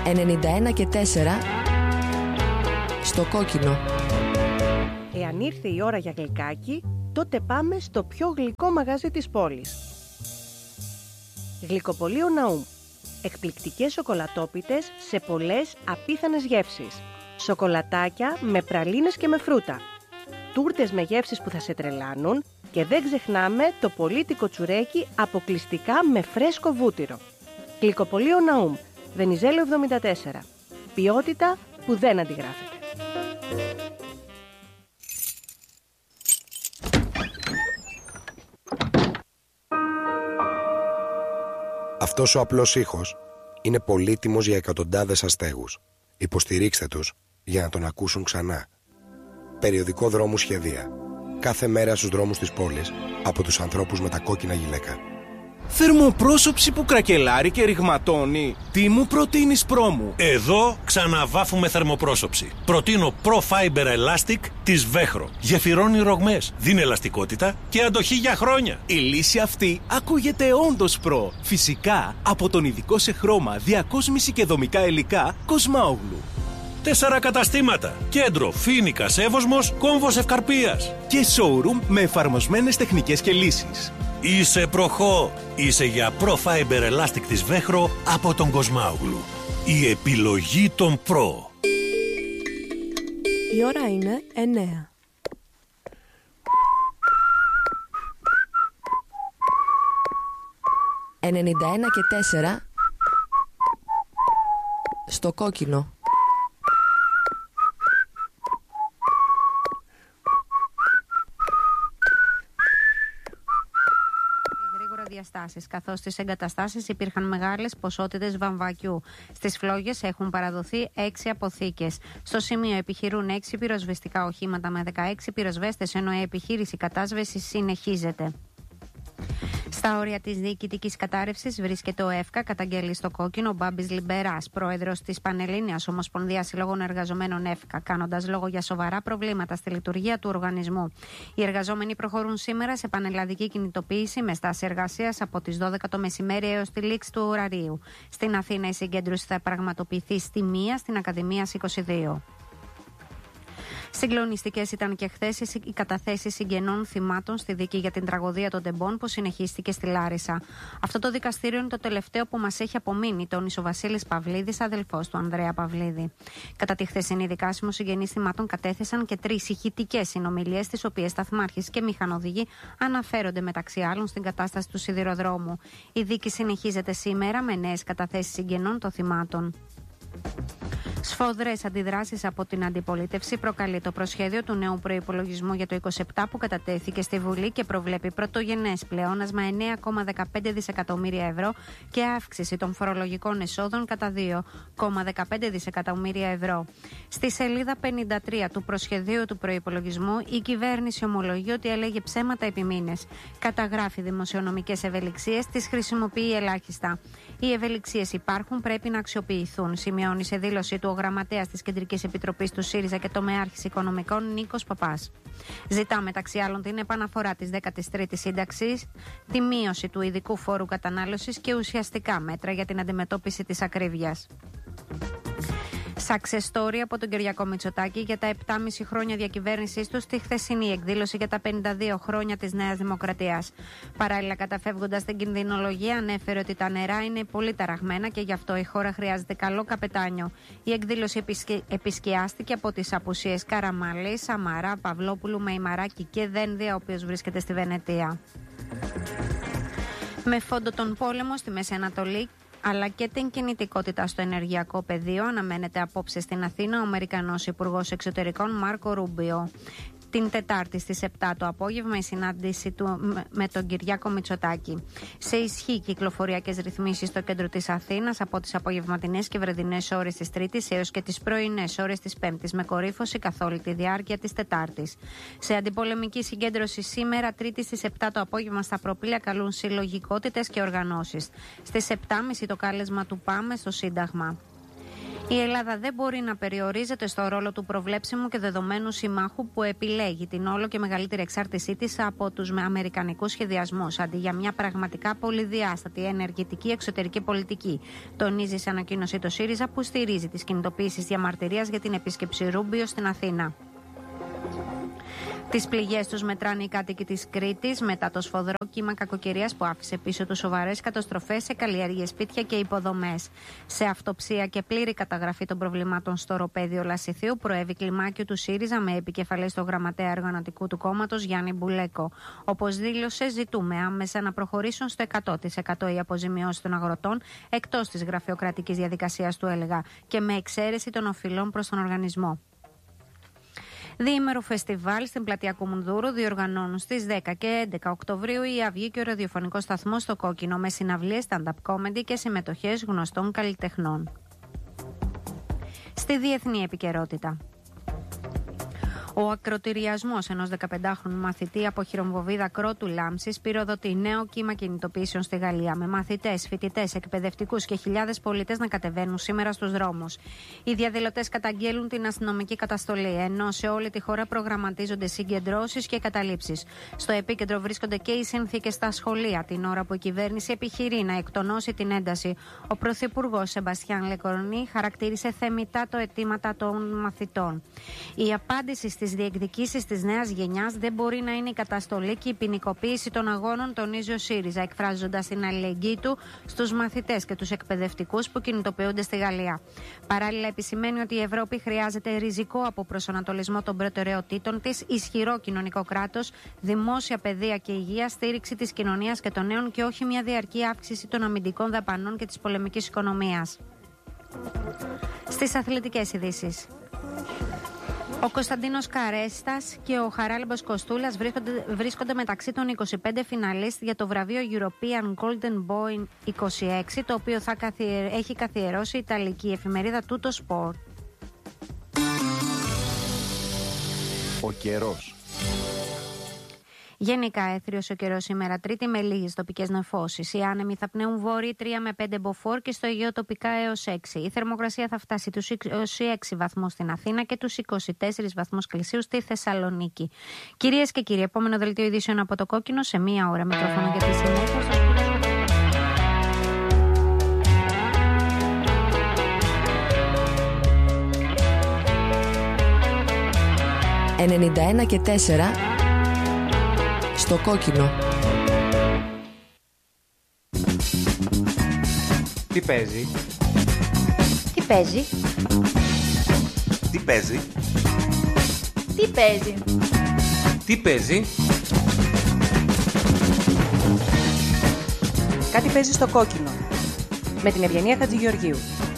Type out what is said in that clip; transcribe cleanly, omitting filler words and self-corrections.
91,4 στο κόκκινο. Εάν ήρθε η ώρα για γλυκάκι, τότε πάμε στο πιο γλυκό μαγαζί της πόλης. Γλυκοπωλείο Ναούμ. Εκπληκτικές σοκολατόπιτες σε πολλές απίθανες γεύσεις. Σοκολατάκια με πραλίνες και με φρούτα. Τούρτες με γεύσεις που θα σε τρελάνουν και δεν ξεχνάμε το πολύτικο τσουρέκι αποκλειστικά με φρέσκο βούτυρο. Γλυκοπωλείο Ναούμ, Βενιζέλο 74. Ποιότητα που δεν αντιγράφεται. Αυτός ο απλός ήχος είναι πολύτιμος για εκατοντάδες αστέγους. Υποστηρίξτε τους για να τον ακούσουν ξανά. Περιοδικό Δρόμου Σχεδία. Κάθε μέρα στους δρόμους της πόλης από τους ανθρώπους με τα κόκκινα γυλαίκα. Θερμοπρόσωψη που κρακελάρει και ρηγματώνει. Τι μου προτείνεις, πρόμου? Εδώ ξαναβάφουμε θερμοπρόσωψη. Προτείνω Pro Fiber Elastic της Βέχρο. Γεφυρώνει ρογμές, δίνει ελαστικότητα και αντοχή για χρόνια. Η λύση αυτή ακούγεται όντως προ. Φυσικά από τον ειδικό σε χρώμα, διακόσμηση και δομικά υλικά Κοσμάογλου. 4 καταστήματα. Κέντρο, Φοίνικας, Εύωσμος, Κόμβος Ευκαρπίας. Και showroom με εφαρμοσμένες τεχνικές και λύσεις. Είσαι προχώ. Είσαι για Pro Fiber Elastic της Βέχρο από τον Κοσμάογλου. Η επιλογή των Pro. Η ώρα είναι 9. «91,4 στο κόκκινο». Καθώς στις εγκαταστάσεις υπήρχαν μεγάλες ποσότητες βαμβακιού. Στις φλόγες έχουν παραδοθεί 6 αποθήκες. Στο σημείο επιχειρούν 6 πυροσβεστικά οχήματα με 16 πυροσβέστες, ενώ η επιχείρηση κατάσβεσης συνεχίζεται. Στα όρια της διοικητικής κατάρρευσης βρίσκεται ο ΕΦΚΑ, καταγγέλει στο κόκκινο ο Μπάμπης Λιμπεράς, πρόεδρος της Πανελλήνιας Ομοσπονδίας Συλλόγων Εργαζομένων ΕΦΚΑ, κάνοντας λόγο για σοβαρά προβλήματα στη λειτουργία του οργανισμού. Οι εργαζόμενοι προχωρούν σήμερα σε πανελλαδική κινητοποίηση με στάση εργασίας από τις 12 το μεσημέρι έως τη λήξη του ωραρίου. Στην Αθήνα η συγκέντρωση θα πραγματοποιηθεί στη 1 στην Ακαδημίας 22. Συγκλονιστικές ήταν και χθες οι καταθέσεις συγγενών θυμάτων στη δίκη για την τραγωδία των Τεμπών που συνεχίστηκε στη Λάρισα. Αυτό το δικαστήριο είναι το τελευταίο που μας έχει απομείνει, τόνισε ο Βασίλης Παυλίδης, αδελφός του Ανδρέα Παυλίδη. Κατά τη χθεσινή δικάσιμο, συγγενείς θυμάτων κατέθεσαν και 3 ηχητικές συνομιλίες, τις οποίες σταθμάρχης και μηχανοδηγοί αναφέρονται μεταξύ άλλων στην κατάσταση του σιδηροδρόμου. Η δίκη συνεχίζεται σήμερα με νέες καταθέσεις συγγενών των θυμάτων. Σφοδρές αντιδράσεις από την αντιπολίτευση προκαλεί το προσχέδιο του νέου προϋπολογισμού για το 2027 που κατατέθηκε στη Βουλή και προβλέπει πρωτογενές πλεόνασμα 9,15 δισεκατομμύρια ευρώ και αύξηση των φορολογικών εσόδων κατά 2,15 δισεκατομμύρια ευρώ. Στη σελίδα 53 του προσχεδίου του προϋπολογισμού η κυβέρνηση ομολογεί ότι έλεγε ψέματα επί μήνες. Καταγράφει δημοσιονομικές ευελιξίες, τις χρησιμοποιεί ελάχιστα. Οι ευελιξίες υπάρχουν, πρέπει να αξιοποιηθούν, σημειώνει σε δήλωση του ο γραμματέας της Κεντρικής Επιτροπής του ΣΥΡΙΖΑ και τομεάρχης οικονομικών Νίκος Παπάς. Ζητά μεταξύ άλλων την επαναφορά της 13ης σύνταξης, τη μείωση του ειδικού φόρου κατανάλωσης και ουσιαστικά μέτρα για την αντιμετώπιση της ακρίβειας. Success story από τον Κυριάκο Μητσοτάκη για τα 7,5 χρόνια διακυβέρνησής του στη χθεσινή εκδήλωση για τα 52 χρόνια της Νέας Δημοκρατίας. Παράλληλα, καταφεύγοντας την κινδυνολογία, ανέφερε ότι τα νερά είναι πολύ ταραγμένα και γι' αυτό η χώρα χρειάζεται καλό καπετάνιο. Η εκδήλωση επισκιάστηκε από τις απουσίες Καραμαλή, Σαμαρά, Παυλόπουλου, Μεϊμαράκη και Δένδια, ο οποίος βρίσκεται στη Βενετία. Με φόντο τον πόλεμο στη Μέση Ανατολή αλλά και την κινητικότητα στο ενεργειακό πεδίο, αναμένεται απόψε στην Αθήνα ο Αμερικανός Υπουργός Εξωτερικών Μάρκο Ρούμπιο. Την Τετάρτη στις 7 το απόγευμα η συνάντηση του με τον Κυριάκο Μητσοτάκη. Σε ισχύ κυκλοφοριακές ρυθμίσεις στο κέντρο της Αθήνας από τις απογευματινές και βραδινές ώρες της Τρίτης έως και τις πρωινές ώρες της Πέμπτης, με κορύφωση καθ' όλη τη διάρκεια της Τετάρτης. Σε αντιπολεμική συγκέντρωση σήμερα, Τρίτη στις 7 το απόγευμα, στα προπήλαια καλούν συλλογικότητες και οργανώσεις. Στις 7.30 το κάλεσμα του Πάμε στο Σύνταγμα. Η Ελλάδα δεν μπορεί να περιορίζεται στο ρόλο του προβλέψιμου και δεδομένου συμμάχου που επιλέγει την όλο και μεγαλύτερη εξάρτησή της από τους αμερικανικούς σχεδιασμούς, αντί για μια πραγματικά πολυδιάστατη ενεργητική εξωτερική πολιτική. Τονίζει σε ανακοίνωση το ΣΥΡΙΖΑ, που στηρίζει τις κινητοποιήσεις διαμαρτυρίας για την επίσκεψη Ρούμπιο στην Αθήνα. Τις πληγές τους μετράνε οι κάτοικοι της Κρήτης μετά το σφοδρό κύμα κακοκαιρίας που άφησε πίσω του σοβαρές καταστροφές σε καλλιέργειες, σπίτια και υποδομές. Σε αυτοψία και πλήρη καταγραφή των προβλημάτων στο οροπέδιο Λασιθίου προέβη κλιμάκιο του ΣΥΡΙΖΑ με επικεφαλής το γραμματέα οργανωτικού του κόμματος Γιάννη Μπουλέκο. Όπως δήλωσε, ζητούμε άμεσα να προχωρήσουν στο 100% οι αποζημιώσεις των αγροτών εκτός της γραφειοκρατικής διαδικασίας, του έλεγα, και με εξαίρεση των οφειλών προς τον οργανισμό. Διήμερο φεστιβάλ στην πλατεία Κουμουνδούρου διοργανώνουν στις 10 και 11 Οκτωβρίου η Αυγή και ο ραδιοφωνικός σταθμός στο Κόκκινο, με συναυλίες, stand-up comedy και συμμετοχές γνωστών καλλιτεχνών. Στη διεθνή επικαιρότητα. Ο ακροτηριασμός ενός 15χρονου μαθητή από χειρομβοβίδα κρότου λάμψης πυροδοτεί νέο κύμα κινητοποιήσεων στη Γαλλία, με μαθητές, φοιτητές, εκπαιδευτικούς και χιλιάδες πολίτες να κατεβαίνουν σήμερα στους δρόμους. Οι διαδηλωτές καταγγέλουν την αστυνομική καταστολή, ενώ σε όλη τη χώρα προγραμματίζονται συγκεντρώσεις και καταλήψεις. Στο επίκεντρο βρίσκονται και οι συνθήκες στα σχολεία, την ώρα που η κυβέρνηση επιχειρεί να εκτονώσει την ένταση. Ο Πρωθυπουργός Σεμπαστιάν Λεκορνή χαρακτήρισε θεμιτά το αιτήματα των μαθητών. Η απάντηση στις διεκδικήσεις της νέας γενιάς δεν μπορεί να είναι η καταστολή και η ποινικοποίηση των αγώνων, τονίζει ο ΣΥΡΙΖΑ, εκφράζοντας την αλληλεγγύη του στους μαθητές και τους εκπαιδευτικούς που κινητοποιούνται στη Γαλλία. Παράλληλα, επισημαίνει ότι η Ευρώπη χρειάζεται ριζικό αποπροσανατολισμό των προτεραιοτήτων της, ισχυρό κοινωνικό κράτος, δημόσια παιδεία και υγεία, στήριξη της κοινωνίας και των νέων και όχι μια διαρκή αύξηση των αμυντικών δαπανών και της πολεμικής οικονομίας. Στις αθλητικές ειδήσεις. Ο Κωνσταντίνος Καρέστας και ο Χαράλαμπος Κοστούλας βρίσκονται μεταξύ των 25 φιναλίστ για το βραβείο European Golden Boy 26, το οποίο έχει καθιερώσει η Ιταλική εφημερίδα Tutto Sport. Ο καιρός. Γενικά έθριος ο καιρός σήμερα Τρίτη, με λίγες τοπικές νεφώσεις. Οι άνεμοι θα πνέουν βόρειοι 3 με 5 μποφόρ και στο Αιγαίο τοπικά έως 6. Η θερμοκρασία θα φτάσει τους 26 βαθμούς στην Αθήνα και τους 24 βαθμούς Κελσίου στη Θεσσαλονίκη. Κυρίες και κύριοι, επόμενο δελτίο ειδήσεων από το Κόκκινο σε 1 ώρα. Μικρόφωνο για τη συνέχεια στο Σπουδαίο. 91 και 4 στο Κόκκινο. Τι παίζει? Τι παίζει? Τι παίζει? Τι παίζει? Τι παίζει? Κάτι παίζει στο Κόκκινο με την Ευγενία Χατζηγεωργίου.